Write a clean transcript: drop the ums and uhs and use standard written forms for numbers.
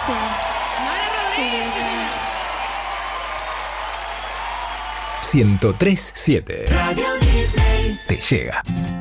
Gracias. Mara Rodríguez. Sí, 103.7 Radio Disney te llega.